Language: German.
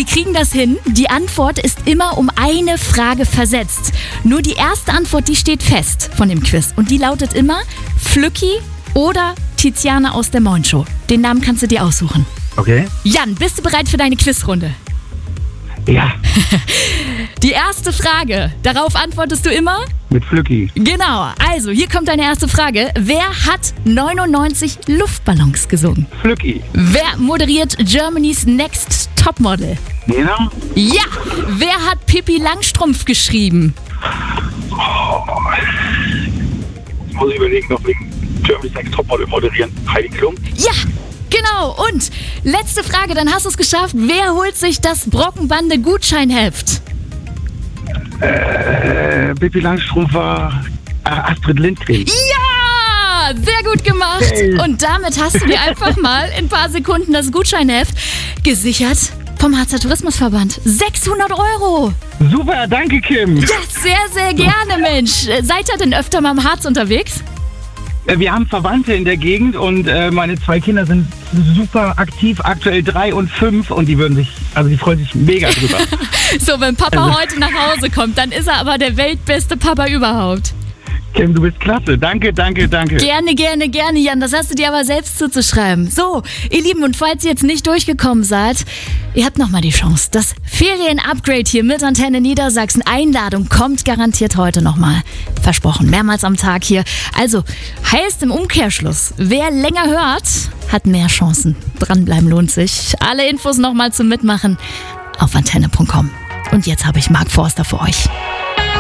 Wir kriegen das hin. Die Antwort ist immer um eine Frage versetzt. Nur die erste Antwort, die steht fest von dem Quiz. Und die lautet immer Flücki oder Tiziana aus der Morgenshow. Den Namen kannst du dir aussuchen. Okay. Jan, bist du bereit für deine Quizrunde? Ja. Die erste Frage, darauf antwortest du immer? Mit Flücki. Genau, also hier kommt deine erste Frage. Wer hat 99 Luftballons gesungen? Flücki. Wer moderiert Germany's Next Topmodel? Nena? Ja! Wer hat Pippi Langstrumpf geschrieben? Jetzt muss ich überlegen, noch wegen Germany's Next Topmodel moderieren. Heidi Klum? Ja! Genau, und letzte Frage, dann hast du es geschafft. Wer holt sich das Brockenbande-Gutscheinheft? Pippi Langstrumpf war Astrid Lindgren. Ja! Sehr gut gemacht. Hey. Und damit hast du dir einfach mal in ein paar Sekunden das Gutscheinheft gesichert vom Harzer Tourismusverband. 600 €. Super, danke Kim. Ja, sehr, sehr gerne, Mensch. Seid ihr denn öfter mal im Harz unterwegs? Wir haben Verwandte in der Gegend und meine 2 Kinder sind super aktiv, aktuell 3 und 5 und die freuen sich mega drüber. So, wenn Papa heute nach Hause kommt, dann ist er aber der weltbeste Papa überhaupt. Kim, du bist klasse. Danke. Gerne, gerne, gerne, Jan. Das hast du dir aber selbst zuzuschreiben. So, ihr Lieben, und falls ihr jetzt nicht durchgekommen seid, ihr habt nochmal die Chance. Das Ferien-Upgrade hier mit Antenne Niedersachsen. Einladung kommt garantiert heute nochmal. Versprochen, mehrmals am Tag hier. Also, heißt im Umkehrschluss, wer länger hört, hat mehr Chancen. Dranbleiben lohnt sich. Alle Infos nochmal zum Mitmachen auf antenne.com. Und jetzt habe ich Mark Forster für euch.